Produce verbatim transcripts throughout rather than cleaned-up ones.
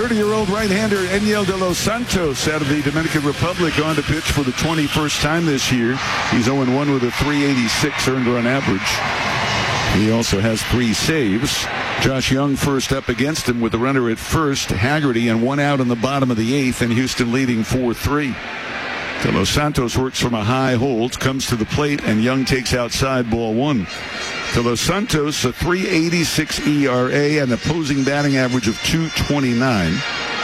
thirty-year-old right-hander Enyel de los Santos out of the Dominican Republic on to pitch for the twenty-first time this year. He's oh and one with a three eighty-six earned run average. He also has three saves. Josh Young first up against him with a runner at first, Haggerty, and one out in the bottom of the eighth, and Houston leading four three. De Los Santos works from a high hold, comes to the plate, and Young takes outside ball one. De Los Santos, a three eighty-six E R A and opposing batting average of two twenty-nine.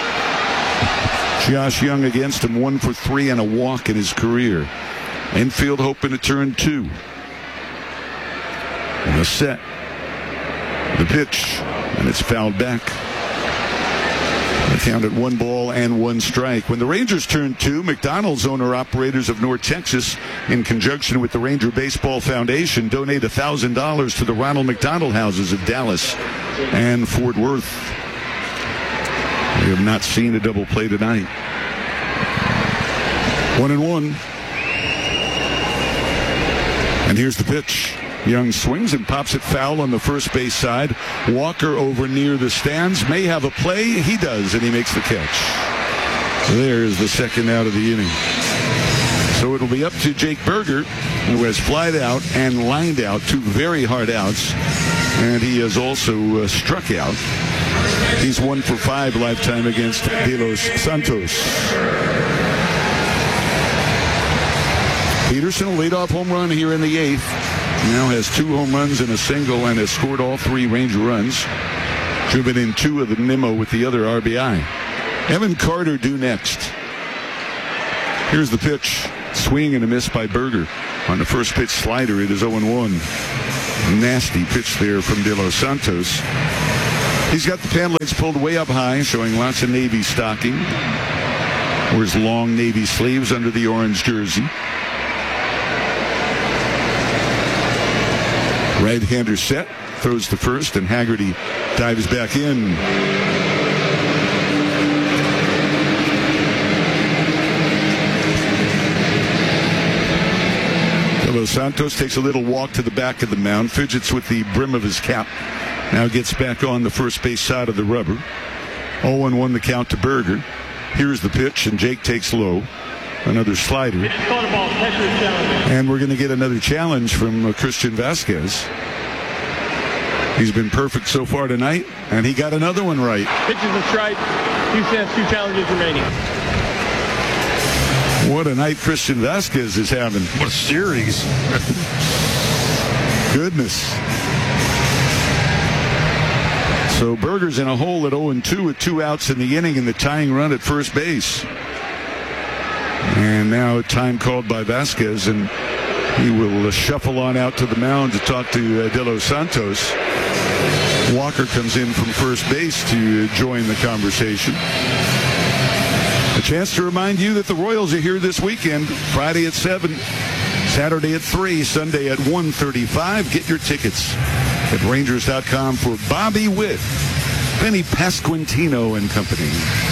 Josh Young against him, one for three and a walk in his career. Infield hoping to turn two. And the set. The pitch, and it's fouled back. The count at one ball and one strike. When the Rangers turn two, McDonald's owner-operators of North Texas, in conjunction with the Ranger Baseball Foundation, donate one thousand dollars to the Ronald McDonald Houses of Dallas and Fort Worth. We have not seen a double play tonight. One and one. And here's the pitch. Young swings and pops it foul on the first base side. Walker over near the stands. May have a play. He does, and he makes the catch. There's the second out of the inning. So it'll be up to Jake Burger, who has flied out and lined out two very hard outs. And he has also uh, struck out. He's one for five lifetime against De Los Santos. Peterson, a leadoff home run here in the eighth. Now has two home runs and a single and has scored all three Ranger runs. Driven in two of the Nimmo with the other R B I. Evan Carter due next. Here's the pitch. Swing and a miss by Burger. On the first pitch slider, it is oh and one. Nasty pitch there from De Los Santos. He's got the pant legs pulled way up high, showing lots of Navy stocking. Wears long Navy sleeves under the orange jersey. Right-hander set, throws to first, and Haggerty dives back in. De Los Santos takes a little walk to the back of the mound, fidgets with the brim of his cap, now gets back on the first base side of the rubber. oh and one the count to Burger. Here's the pitch, and Jake takes low. Another slider. And we're going to get another challenge from uh, Christian Vasquez. He's been perfect so far tonight, and he got another one right. Pitches a strike. Houston has two challenges remaining. What a night Christian Vasquez is having. What a series. Goodness. So Burger's in a hole at oh and two with two outs in the inning and the tying run at first base. And now time called by Vasquez, and he will uh, shuffle on out to the mound to talk to uh, De Los Santos. Walker comes in from first base to uh, join the conversation. A chance to remind you that the Royals are here this weekend, Friday at seven, Saturday at three, Sunday at one thirty-five. Get your tickets at Rangers dot com for Bobby Witt, Benny Pasquantino and company.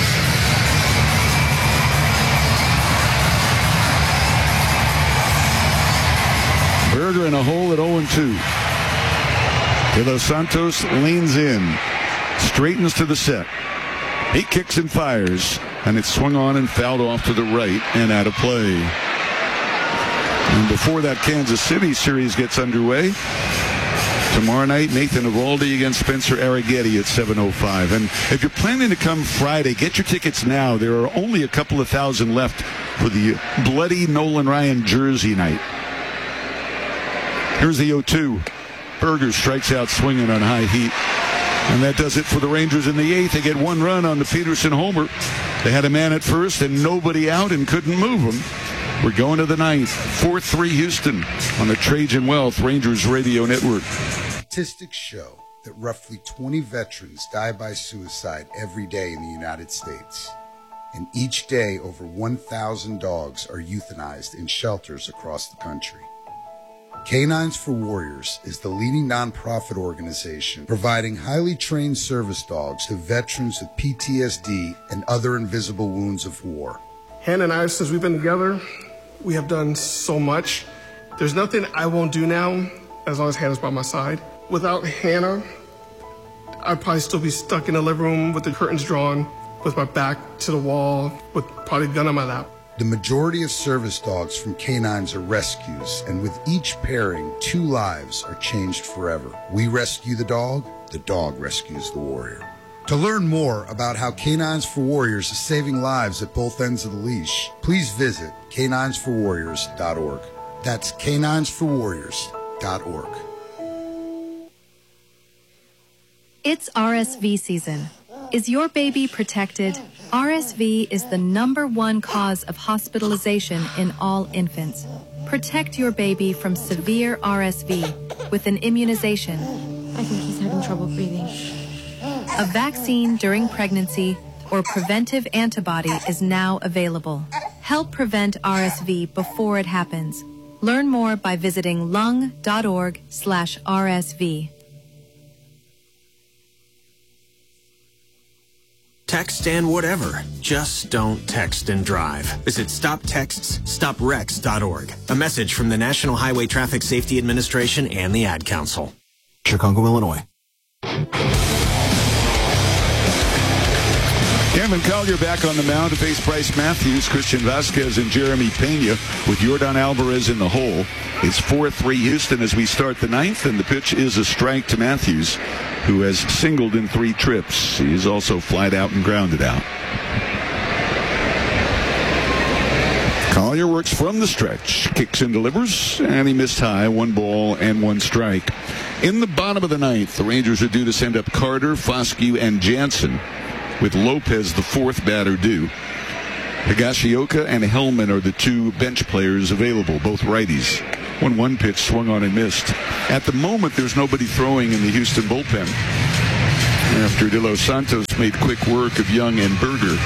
Burger in a hole at oh and two. De Los Santos leans in, straightens to the set. He kicks and fires, and it's swung on and fouled off to the right and out of play. And before that Kansas City series gets underway, tomorrow night, Nathan Eovaldi against Spencer Arrighetti at seven oh five. And if you're planning to come Friday, get your tickets now. There are only a couple of thousand left for the bloody Nolan Ryan jersey night. Here's the oh two. Burger strikes out swinging on high heat. And that does it for the Rangers in the eighth. They get one run on the Peterson homer. They had a man at first and nobody out and couldn't move him. We're going to the ninth. four three Houston on the Trajan Wealth Rangers Radio Network. Statistics show that roughly twenty veterans die by suicide every day in the United States. And each day, over one thousand dogs are euthanized in shelters across the country. Canines for Warriors is the leading nonprofit organization providing highly trained service dogs to veterans with P T S D and other invisible wounds of war. Hannah and I, since we've been together, we have done so much. There's nothing I won't do now as long as Hannah's by my side. Without Hannah, I'd probably still be stuck in the living room with the curtains drawn. with my back to the wall with probably gun on my lap. The majority of service dogs from Canines are rescues, and with each pairing, two lives are changed forever. We rescue the dog, the dog rescues the warrior. To learn more about how Canines for Warriors is saving lives at both ends of the leash, please visit canines for warriors dot org. That's canines for warriors dot org. It's R S V season. Is your baby protected? R S V is the number one cause of hospitalization in all infants. Protect your baby from severe R S V with an immunization. I think he's having trouble breathing. A vaccine during pregnancy or preventive antibody is now available. Help prevent R S V before it happens. Learn more by visiting lung dot org slash R S V. Text and whatever. Just don't text and drive. Visit stop texts stop wrecks dot org. A message from the National Highway Traffic Safety Administration and the Ad Council. Chicago, Illinois. Kevin Collier back on the mound to face Bryce Matthews, Christian Vasquez, and Jeremy Pena with Yordan Alvarez in the hole. It's four three Houston as we start the ninth, and the pitch is a strike to Matthews, who has singled in three trips. He is also flied out and grounded out. Collier works from the stretch, kicks and delivers, and he missed high, one ball and one strike. In the bottom of the ninth, the Rangers are due to send up Carter, Foscue, and Jansen, with Lopez the fourth batter due. Higashioka and Hellman are the two bench players available, both righties. one one pitch swung on and missed. At the moment, there's nobody throwing in the Houston bullpen after De Los Santos made quick work of Young and Berger.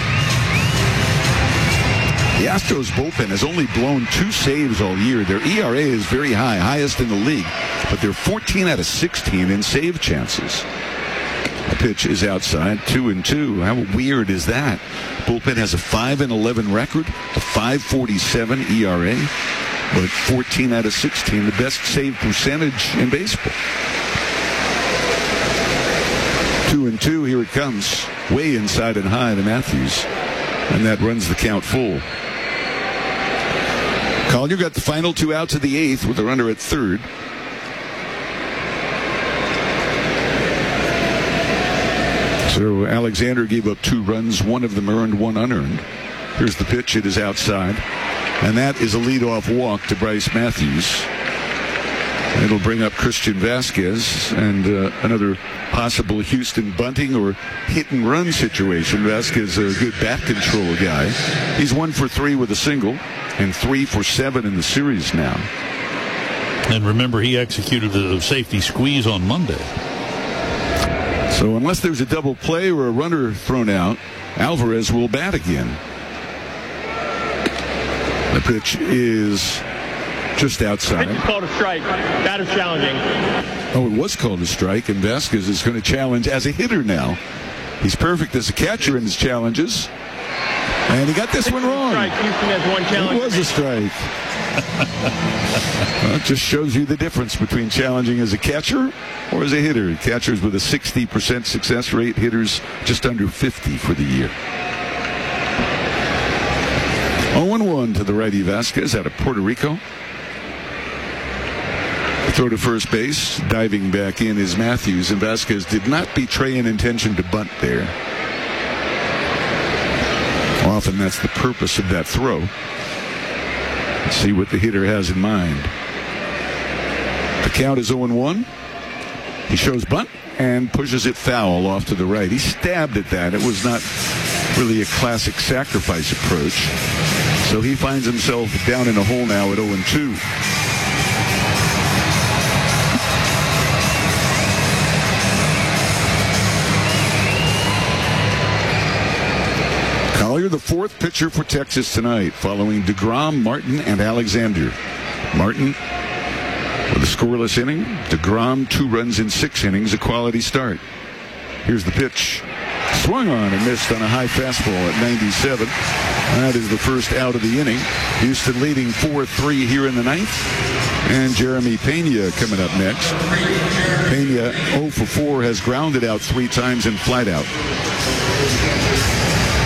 The Astros bullpen has only blown two saves all year. Their E R A is very high, highest in the league, but they're fourteen out of sixteen in save chances. The pitch is outside, two and two. How weird is that? Bullpen has a five and eleven record, a five forty-seven E R A, but fourteen out of sixteen, the best save percentage in baseball. Two and two, here it comes, way inside and high to Matthews, and that runs the count full. Collier got the final two outs of the eighth with a runner at third. So Alexander gave up two runs, one of them earned, one unearned. Here's the pitch, it is outside. And that is a leadoff walk to Bryce Matthews. It'll bring up Christian Vasquez and uh, another possible Houston bunting or hit and run situation. Vasquez is a good bat control guy. He's one for three with a single and three for seven in the series now. And remember, he executed a safety squeeze on Monday. So unless there's a double play or a runner thrown out, Alvarez will bat again. The pitch is just outside. Pitch is called a strike. That is challenging. Oh, it was called a strike, and Vasquez is going to challenge as a hitter now. He's perfect as a catcher in his challenges. And he got this Pitch one wrong. Strike. Houston has one challenge. It was a strike. Well, it just shows you the difference between challenging as a catcher or as a hitter. Catchers with a sixty percent success rate, hitters just under fifty for the year. oh and one to the righty Vasquez out of Puerto Rico. The throw to first base, diving back in is Matthews, and Vasquez did not betray an intention to bunt there. Often that's the purpose of that throw. Let's see what the hitter has in mind. The count is oh and one. He shows bunt and pushes it foul off to the right. He stabbed at that. It was not really a classic sacrifice approach. So he finds himself down in a hole now at oh and two. Collier, the fourth pitcher for Texas tonight, following DeGrom, Martin, and Alexander. Martin with a scoreless inning. DeGrom, two runs in six innings, a quality start. Here's the pitch. Swung on and missed on a high fastball at ninety-seven. That is the first out of the inning. Houston leading four three here in the ninth. And Jeremy Pena coming up next. Pena oh for four, has grounded out three times and flied out.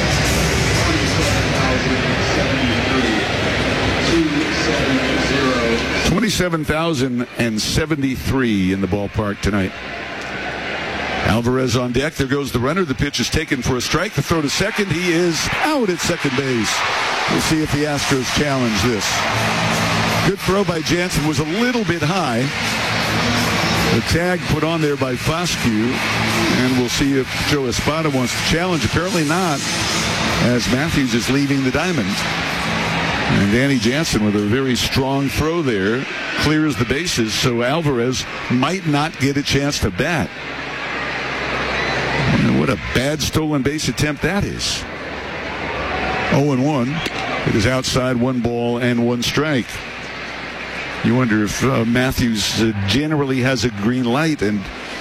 twenty-seven thousand seventy-three in the ballpark tonight. Alvarez on deck. There goes the runner. The pitch is taken for a strike. The throw to second. He is out at second base. We'll see if the Astros challenge this. Good throw by Jansen. Was a little bit high. The tag put on there by Foscue. And we'll see if Joe Espada wants to challenge. Apparently not, as Matthews is leaving the diamond. And Danny Jansen with a very strong throw there clears the bases, so Alvarez might not get a chance to bat. And what a bad stolen base attempt that is. oh and one. It is outside, one ball and one strike. You wonder if uh, Matthews uh, generally has a green light, and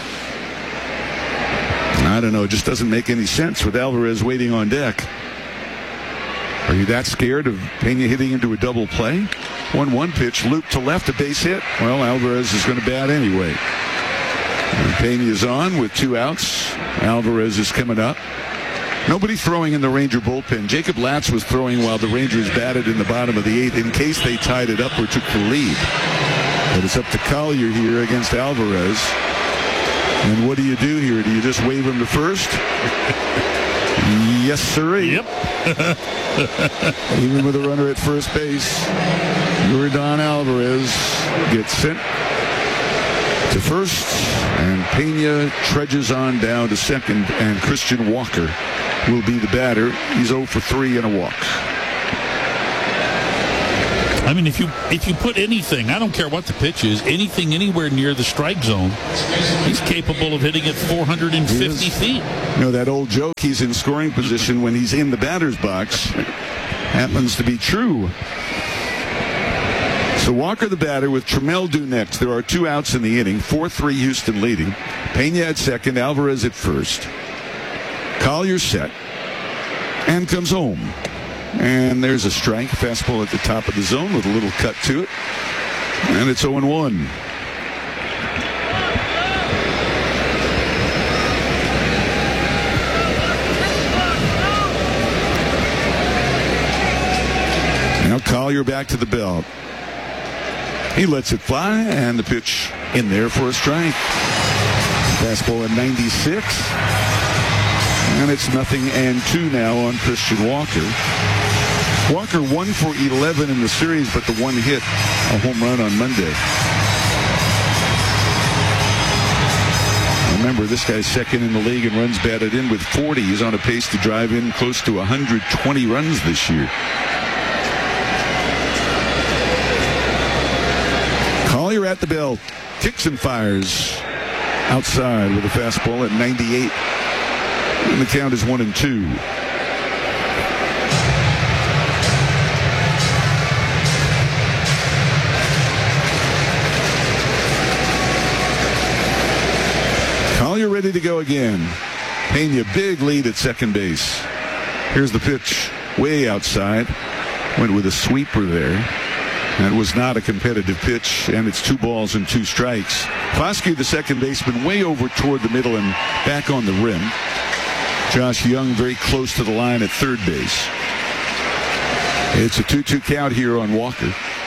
I don't know, it just doesn't make any sense with Alvarez waiting on deck. Are you that scared of Pena hitting into a double play? one one pitch, loop to left, a base hit. Well, Alvarez is going to bat anyway. And Pena is on with two outs. Alvarez is coming up. Nobody throwing in the Ranger bullpen. Jacob Latz was throwing while the Rangers batted in the bottom of the eighth in case they tied it up or took the lead. But it's up to Collier here against Alvarez. And what do you do here? Do you just wave him to first? Yes, sirree. Yep. Even with a runner at first base, Yordan Alvarez gets sent to first, and Pena trudges on down to second, and Christian Walker will be the batter. He's oh for three and a walk. I mean, if you if you put anything, I don't care what the pitch is, anything anywhere near the strike zone, he's capable of hitting it four hundred fifty feet. You know, that old joke, he's in scoring position when he's in the batter's box, happens to be true. So Walker the batter with Trammell due next. There are two outs in the inning, four three Houston leading. Pena at second, Alvarez at first. Collier set and comes home. And there's a strike, fastball at the top of the zone with a little cut to it. And it's oh and one. Now Collier back to the belt. He lets it fly, and the pitch in there for a strike. Fastball at ninety-six. And it's nothing and two now on Christian Walker. Walker one for eleven in the series, but the one hit, a home run on Monday. Remember, this guy's second in the league in runs batted in with forty. He's on a pace to drive in close to one hundred twenty runs this year. Collier at the belt, kicks and fires outside with a fastball at ninety-eight. And the count is one and two. Collier ready to go again. Pena, big lead at second base. Here's the pitch, way outside. Went with a sweeper there. That was not a competitive pitch, and it's two balls and two strikes. Foscue, the second baseman, way over toward the middle and back on the rim. Josh Young very close to the line at third base. It's a two two count here on Walker.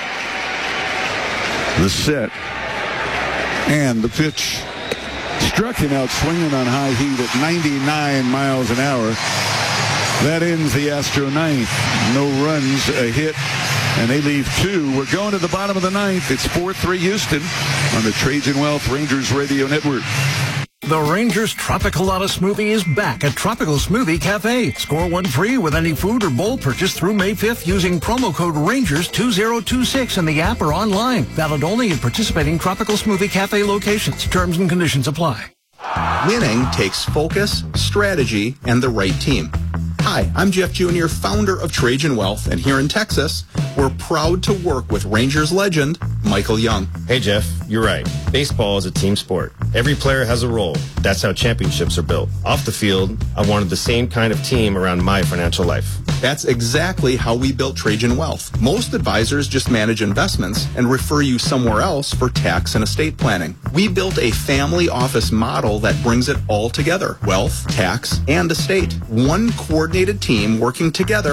The set and the pitch. Struck him out swinging on high heat at ninety-nine miles an hour. That ends the Astro ninth. No runs, a hit, and they leave two. We're going to the bottom of the ninth. It's four three Houston on the Trajan Wealth Rangers Radio Network. The Rangers Tropicalata smoothie is back at Tropical Smoothie Cafe. Score one free with any food or bowl purchase through May fifth using promo code Rangers two zero two six in the app or online. Valid only at participating Tropical Smoothie Cafe locations. Terms and conditions apply. Winning takes focus, strategy, and the right team. Hi, I'm Jeff Junior, founder of Trajan Wealth, and here in Texas, we're proud to work with Rangers legend, Michael Young. Hey, Jeff, you're right. Baseball is a team sport. Every player has a role. That's how championships are built. Off the field, I wanted the same kind of team around my financial life. That's exactly how we built Trajan Wealth. Most advisors just manage investments and refer you somewhere else for tax and estate planning. We built a family office model that brings it all together. Wealth, tax, and estate. One coordinated team working together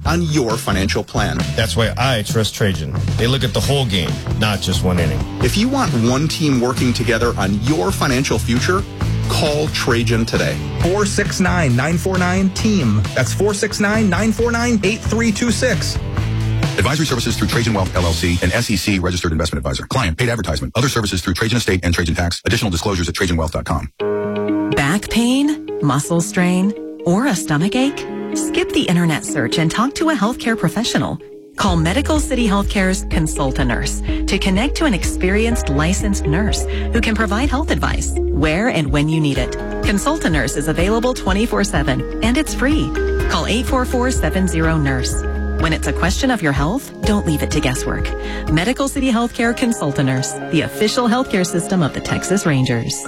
on your financial plan. That's why I trust Trajan. They look at the whole game, not just one inning. If you want one team working together on your financial future, call Trajan today. four six nine, nine four nine, TEAM. That's four six nine, nine four nine, eight three two six. Advisory services through Trajan Wealth, L L C, an S E C registered investment advisor. Client paid advertisement. Other services through Trajan Estate and Trajan Tax. Additional disclosures at trajan wealth dot com. Back pain, muscle strain, or a stomach ache? Skip the internet search and talk to a healthcare professional. Call Medical City Healthcare's Consult-A-Nurse to connect to an experienced licensed nurse who can provide health advice where and when you need it. Consult-A-Nurse is available twenty-four seven and it's free. Call eight four four, seven zero, nurse. When it's a question of your health, don't leave it to guesswork. Medical City Healthcare Consult-A-Nurse, the official healthcare system of the Texas Rangers.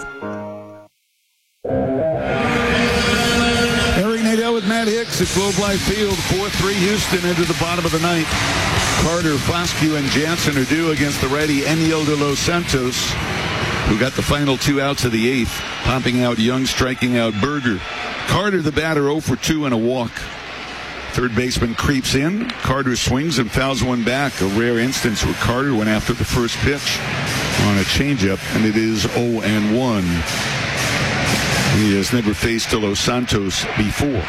Harry Nadell with Matt Hicks at Globe Life Field. four three Houston into the bottom of the ninth. Carter, Foscue, and Jansen are due against the righty Eniel de Los Santos, who got the final two outs of the eighth, popping out Young, striking out Berger. Carter, the batter, oh for two and a walk. Third baseman creeps in. Carter swings and fouls one back. A rare instance where Carter went after the first pitch on a changeup, and it is oh and one. He has never faced De Los Santos before.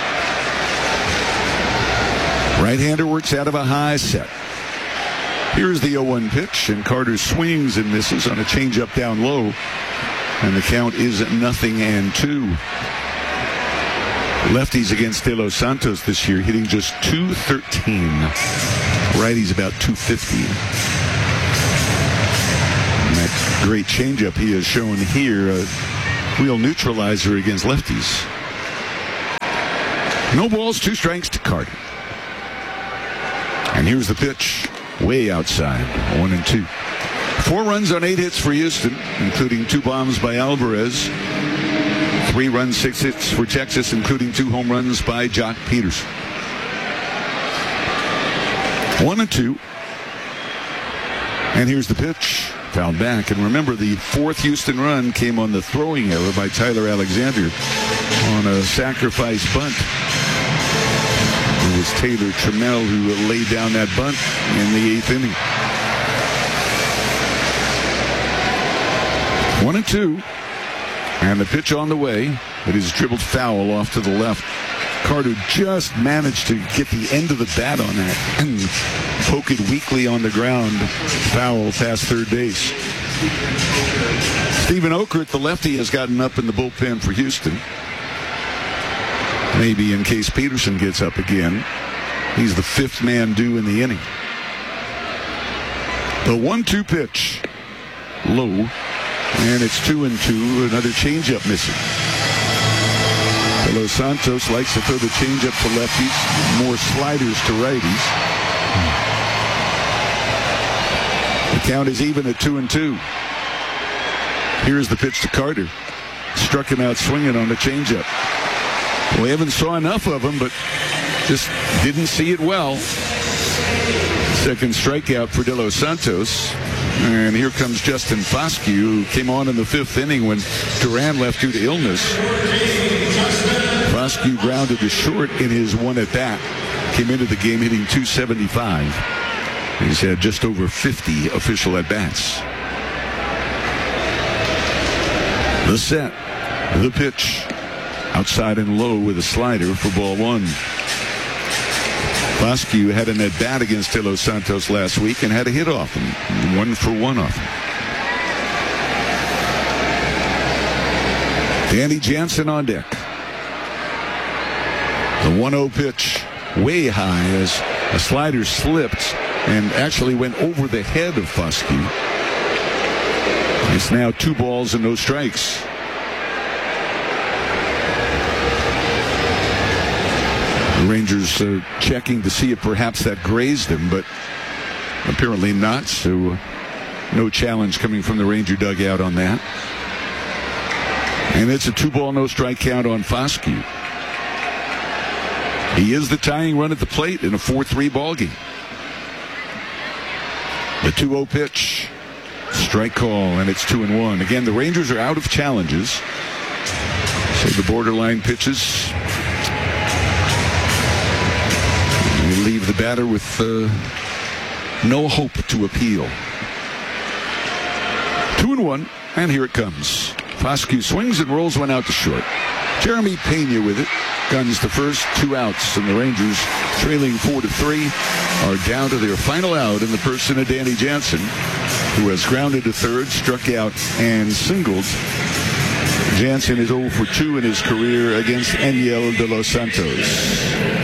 Right-hander works out of a high set. Here's the oh one pitch, and Carter swings and misses on a changeup down low, and the count is nothing and two. Lefties against De Los Santos this year, hitting just two thirteen. Righties about two fifty. And that great changeup he has shown here, a real neutralizer against lefties. No balls, two strikes to Carter. And here's the pitch, way outside, one and two. Four runs on eight hits for Houston, including two bombs by Alvarez. Three runs, six hits for Texas, including two home runs by Jock Peters. One and two. And here's the pitch, fouled back. And remember, the fourth Houston run came on the throwing error by Tyler Alexander on a sacrifice bunt. It was Taylor Trammell who laid down that bunt in the eighth inning. One and two. And the pitch on the way. It is dribbled foul off to the left. Carter just managed to get the end of the bat on that and poke it weakly on the ground. Foul past third base. Stephen Okert, the lefty, has gotten up in the bullpen for Houston. Maybe in case Peterson gets up again. He's the fifth man due in the inning. The one two pitch. Low. And it's two and two. Another changeup missing. De Los Santos likes to throw the changeup to lefties. More sliders to righties. The count is even at two and two. Here's the pitch to Carter. Struck him out swinging on the changeup. Well, we haven't saw enough of him, but just didn't see it well. Second strikeout for De Los Santos. And here comes Justin Foscue, who came on in the fifth inning when Duran left due to illness. Foscue grounded to short in his one at bat. Came into the game hitting two seventy-five. He's had just over fifty official at bats. The set, the pitch, outside and low with a slider for ball one. Foscue had an at-bat against De Los Santos last week and had a hit off him. One for one off him. Danny Jansen on deck. The one oh pitch, way high as a slider slipped and actually went over the head of Foscue. It's now two balls and no strikes. The Rangers uh, checking to see if perhaps that grazed him, but apparently not, so uh, no challenge coming from the Ranger dugout on that. And it's a two-ball, no-strike count on Foscue. He is the tying run at the plate in a four three ball game. The two oh pitch, strike call, and it's two and one. Again, the Rangers are out of challenges, so the borderline pitches. They leave the batter with uh, no hope to appeal. Two and one, and here it comes. Foscue swings and rolls one out to short. Jeremy Pena with it. Guns the first, two outs, and the Rangers, trailing four to three, are down to their final out in the person of Danny Jansen, who has grounded to third, struck out, and singled. Jansen is oh for two in his career against Eniel de los Santos.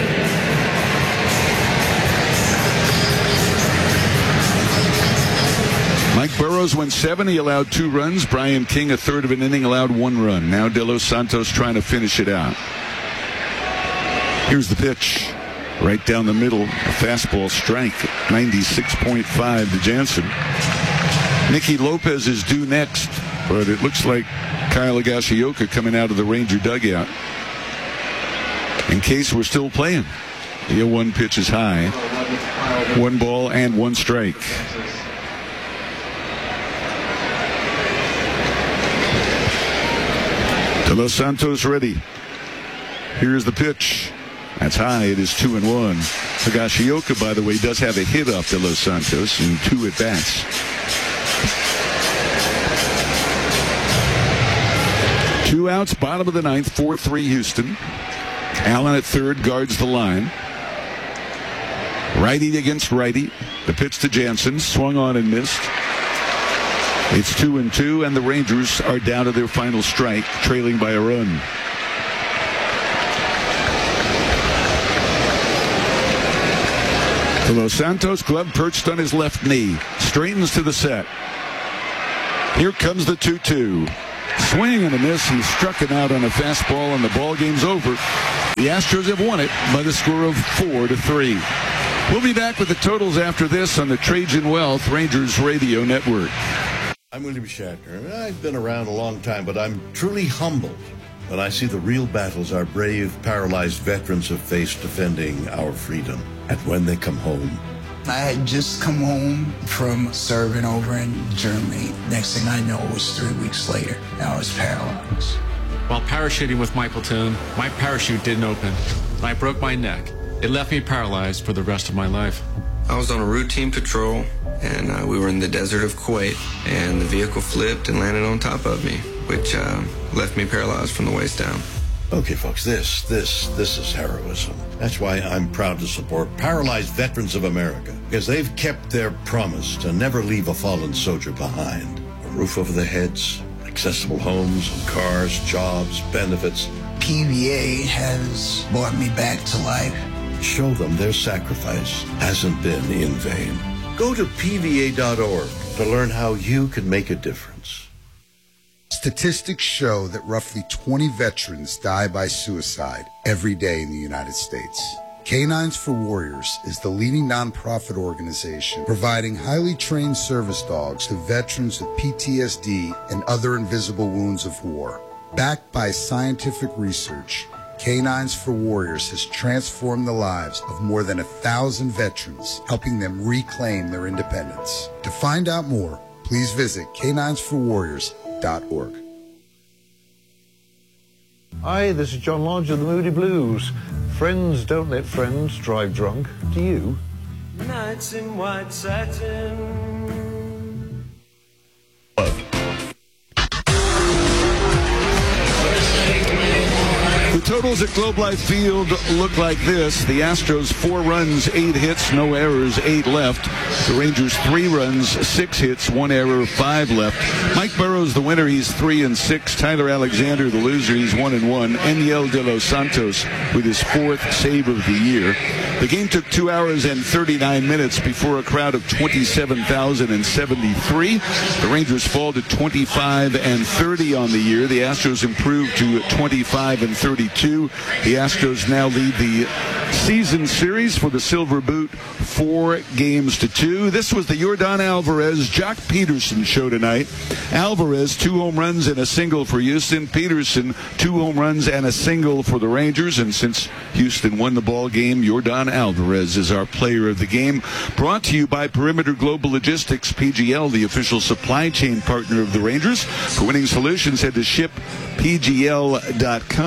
Mike Burrows went seven. He allowed two runs. Brian King, a third of an inning, allowed one run. Now De Los Santos trying to finish it out. Here's the pitch. Right down the middle. A fastball strike. ninety-six point five to Jansen. Nicky Lopez is due next, but it looks like Kyle Higashioka coming out of the Ranger dugout. In case we're still playing. The oh one pitch is high. One ball and one strike. De Los Santos ready. Here's the pitch. That's high. It is two and one. Higashioka, by the way, does have a hit off De Los Santos and two at bats. Two outs, bottom of the ninth, four three Houston. Allen at third guards the line. Righty against righty. The pitch to Jansen, swung on and missed. It's two and two, and the Rangers are down to their final strike, trailing by a run. De Los Santos, glove perched on his left knee, straightens to the set. Here comes the two two. Swing and a miss. He struck it out on a fastball, and the ball game's over. The Astros have won it by the score of four to three. We'll be back with the totals after this on the Trajan Wealth Rangers Radio Network. I'm William Shatner. I've been around a long time, but I'm truly humbled when I see the real battles our brave, paralyzed veterans have faced defending our freedom. And when they come home, I had just come home from serving over in Germany. Next thing I know, it was three weeks later. I was paralyzed. While parachuting with my platoon, my parachute didn't open. I broke my neck. It left me paralyzed for the rest of my life. I was on a routine patrol, and uh, we were in the desert of Kuwait, and the vehicle flipped and landed on top of me, which uh, left me paralyzed from the waist down. Okay, folks, this, this, this is heroism. That's why I'm proud to support Paralyzed Veterans of America, because they've kept their promise to never leave a fallen soldier behind. A roof over their heads, accessible homes and cars, jobs, benefits. P V A has brought me back to life. Show them their sacrifice hasn't been in vain. Go to P V A dot org to learn how you can make a difference. Statistics show that roughly twenty veterans die by suicide every day in the United States. Canines for Warriors is the leading nonprofit organization providing highly trained service dogs to veterans with P T S D and other invisible wounds of war. Backed by scientific research, Canines for Warriors has transformed the lives of more than a thousand veterans, helping them reclaim their independence. To find out more, please visit canines for warriors dot org. Hi, this is John Lodge of the Moody Blues. Friends don't let friends drive drunk. Do you? Nights in white satin. The totals at Globe Life Field look like this. The Astros, four runs, eight hits, no errors, eight left. The Rangers, three runs, six hits, one error, five left. Mike Burrows, the winner, he's three and six. Tyler Alexander, the loser, he's one and one. Eniel de los Santos with his fourth save of the year. The game took two hours and thirty-nine minutes before a crowd of twenty-seven thousand seventy-three. The Rangers fall to twenty-five and thirty on the year. The Astros improved to twenty-five and thirty-two. The Astros now lead the season series for the Silver Boot four games to two. This was the Yordan Alvarez, Jock Peterson show tonight. Alvarez, two home runs and a single for Houston. Peterson, two home runs and a single for the Rangers. And since Houston won the ball game, Yordan Alvarez is our player of the game. Brought to you by Perimeter Global Logistics, P G L, the official supply chain partner of the Rangers. For winning solutions, head to ship P G L dot com. But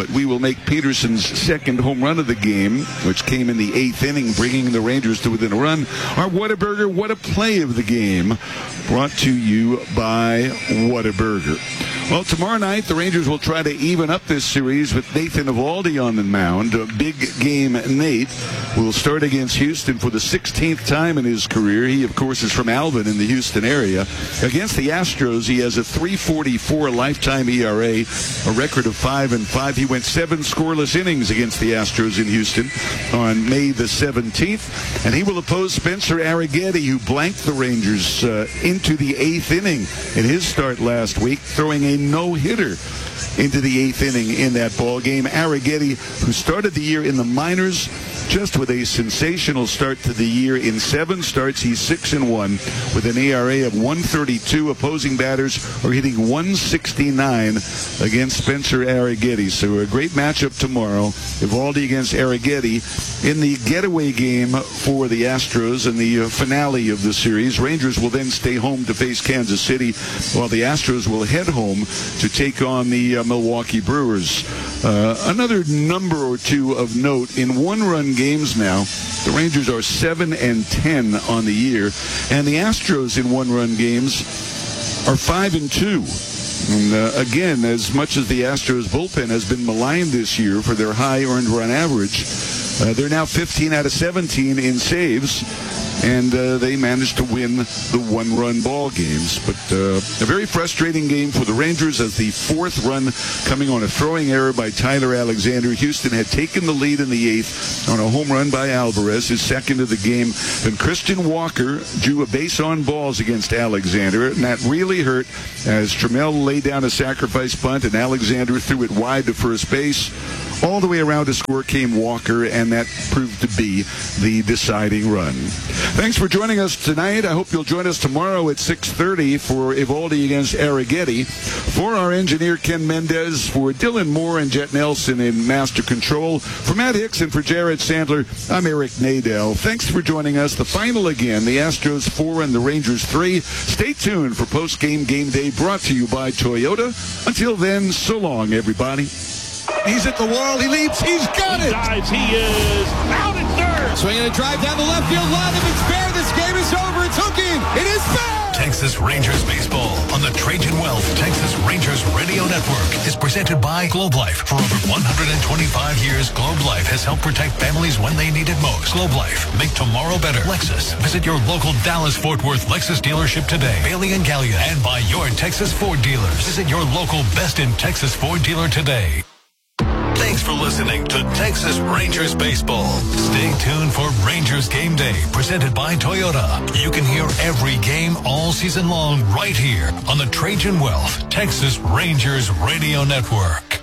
but we will make Peterson's second home run of the game, which came in the eighth inning, bringing the Rangers to within a run. Our Whataburger, What a Play of the game, brought to you by Whataburger. Well, tomorrow night, the Rangers will try to even up this series with Nathan Eovaldi on the mound. A big game Nate will start against Houston for the sixteenth time in his career. He, of course, is from Alvin in the Houston area. Against the Astros, he has a three forty-four lifetime E R A, a record of five and five. He went seven scoreless innings against the Astros in Houston on May the seventeenth, and he will oppose Spencer Arrighetti, who blanked the Rangers uh, into the eighth inning in his start last week, throwing a no-hitter into the eighth inning in that ball game. Arrighetti, who started the year in the minors, just with a sensational start to the year. In seven starts, he's six and one with an E R A of one thirty-two. Opposing batters are hitting one sixty-nine against Spencer Arrighetti. So a great matchup tomorrow. Eovaldi against Arrighetti in the getaway game for the Astros in the finale of the series. Rangers will then stay home to face Kansas City, while the Astros will head home to take on the uh, Milwaukee Brewers. Uh, another number or two of note: in one-run games now, the Rangers are seven and ten on the year, and the Astros in one-run games are five and two. And uh, again, as much as the Astros bullpen has been maligned this year for their high earned run average, uh, they're now fifteen out of seventeen in saves, and uh, they managed to win the one-run ball games. But uh, a very frustrating game for the Rangers as the fourth run coming on a throwing error by Tyler Alexander. Houston had taken the lead in the eighth on a home run by Alvarez, his second of the game. Then Christian Walker drew a base on balls against Alexander, and that really hurt as Trammell laid down a sacrifice bunt and Alexander threw it wide to first base. All the way around to score came Walker, and that proved to be the deciding run. Thanks for joining us tonight. I hope you'll join us tomorrow at six thirty for Eovaldi against Arrighetti. For our engineer, Ken Mendez, for Dylan Moore and Jet Nelson in Master Control, for Matt Hicks and for Jared Sandler, I'm Eric Nadel. Thanks for joining us. The final again, the Astros four and the Rangers three. Stay tuned for post-game game day brought to you by Toyota. Until then, so long, everybody. He's at the wall. He leaps. He's got it. He dives. He is out at third. Swinging a drive down the left field line. If it's fair, this game is over. It's hooking. It is fair. Texas Rangers baseball on the Trajan Wealth Texas Rangers Radio Network is presented by Globe Life. For over one hundred twenty-five years, Globe Life has helped protect families when they need it most. Globe Life, make tomorrow better. Lexus, visit your local Dallas-Fort Worth Lexus dealership today. Bailey and Gallia, and by your Texas Ford dealers. Visit your local Best in Texas Ford dealer today. Thanks for listening to Texas Rangers Baseball. Stay tuned for Rangers Game Day, presented by Toyota. You can hear every game all season long right here on the Trajan Wealth Texas Rangers Radio Network.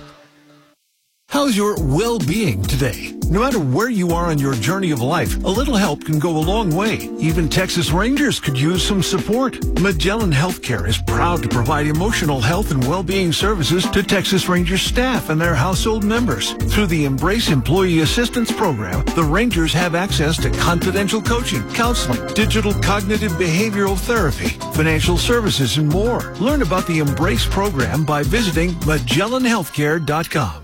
How's your well-being today? No matter where you are on your journey of life, a little help can go a long way. Even Texas Rangers could use some support. Magellan Healthcare is proud to provide emotional health and well-being services to Texas Rangers staff and their household members. Through the Embrace Employee Assistance Program, the Rangers have access to confidential coaching, counseling, digital cognitive behavioral therapy, financial services, and more. Learn about the Embrace program by visiting Magellan Healthcare dot com.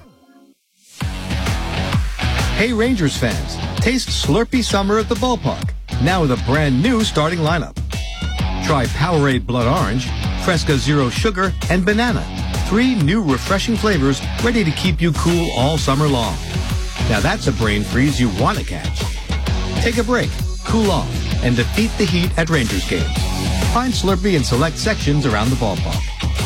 Hey Rangers fans, taste Slurpee Summer at the ballpark, now with a brand new starting lineup. Try Powerade Blood Orange, Fresca Zero Sugar, and Banana. Three new refreshing flavors ready to keep you cool all summer long. Now that's a brain freeze you want to catch. Take a break, cool off, and defeat the heat at Rangers games. Find Slurpee in select sections around the ballpark.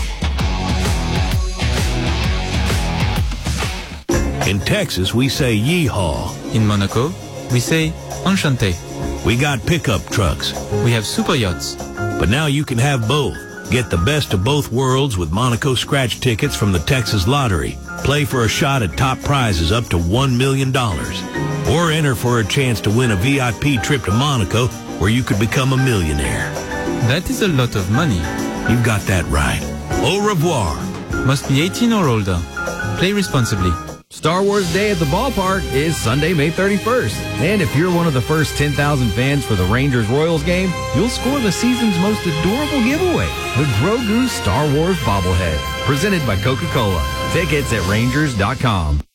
In Texas, we say yeehaw. In Monaco, we say enchanté. We got pickup trucks. We have super yachts. But now you can have both. Get the best of both worlds with Monaco scratch tickets from the Texas Lottery. Play for a shot at top prizes up to one million dollars. Or enter for a chance to win a V I P trip to Monaco where you could become a millionaire. That is a lot of money. You've got that right. Au revoir. Must be eighteen or older. Play responsibly. Star Wars Day at the ballpark is Sunday, May thirty-first. And if you're one of the first ten thousand fans for the Rangers-Royals game, you'll score the season's most adorable giveaway, the Grogu Star Wars bobblehead, presented by Coca-Cola. Tickets at Rangers dot com.